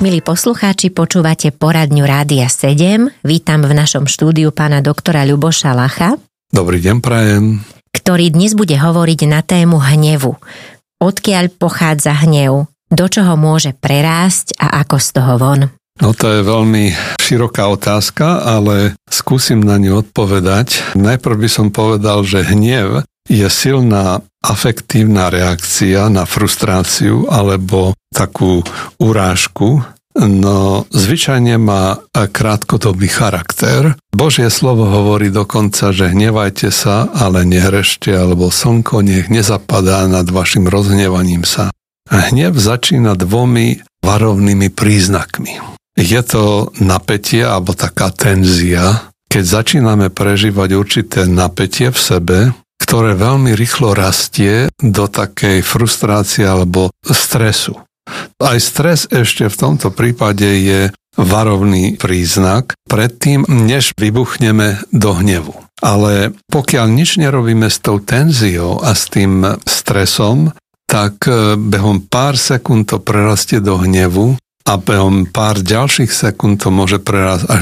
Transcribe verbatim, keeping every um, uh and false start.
Milí poslucháči, počúvate poradňu Rádia sedem. Vítam v našom štúdiu pána doktora Ľuboša Lacha. Dobrý deň, prajem. Ktorý dnes bude hovoriť na tému hnevu. Odkiaľ pochádza hnev? Do čoho môže prerásť a ako z toho von? No to je veľmi široká otázka, ale skúsim na ňu odpovedať. Najprv by som povedal, že hnev je silná afektívna reakcia na frustráciu alebo takú urážku, no zvyčajne má krátkodobý charakter. Božie slovo hovorí dokonca, že hnevajte sa, ale nehrešte, alebo slnko nech nezapadá nad vašim rozhnevaním sa. Hnev začína dvomi varovnými príznakmi. Je to napätie alebo taká tenzia, keď začíname prežívať určité napätie v sebe, ktoré veľmi rýchlo rastie do takej frustrácie alebo stresu. Aj stres ešte v tomto prípade je varovný príznak predtým, než vybuchneme do hnevu. Ale pokiaľ nič nerobíme s tou tenziou a s tým stresom, tak behom pár sekúnd to prerastie do hnevu a behom pár ďalších sekúnd to môže prerásť až